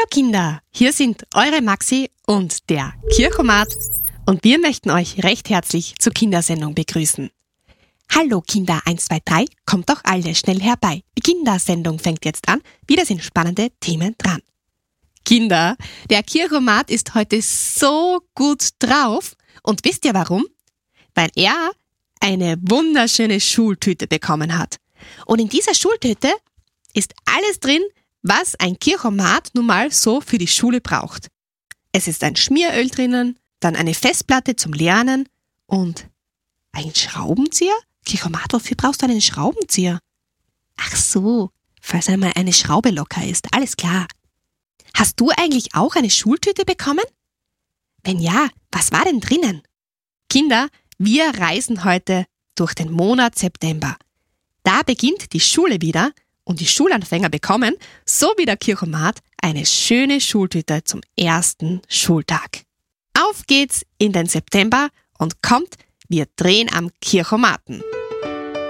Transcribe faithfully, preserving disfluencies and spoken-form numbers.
Kinder, hier sind eure Maxi und der Kirchomat und wir möchten euch recht herzlich zur Kindersendung begrüßen. Hallo Kinder eins, zwei, drei, kommt doch alle schnell herbei. Die Kindersendung fängt jetzt an, wieder sind spannende Themen dran. Kinder, der Kirchomat ist heute so gut drauf und wisst ihr warum? Weil er eine wunderschöne Schultüte bekommen hat. Und in dieser Schultüte ist alles drin, was ein Kirchomat nun mal so für die Schule braucht. Es ist ein Schmieröl drinnen, dann eine Festplatte zum Lernen und ein Schraubenzieher? Kirchomat, wofür brauchst du einen Schraubenzieher? Ach so, falls einmal eine Schraube locker ist, alles klar. Hast du eigentlich auch eine Schultüte bekommen? Wenn ja, was war denn drinnen? Kinder, wir reisen heute durch den Monat September. Da beginnt die Schule wieder und die Schulanfänger bekommen, so wie der Kirchomat, eine schöne Schultüte zum ersten Schultag. Auf geht's in den September und kommt, wir drehen am Kirchomaten.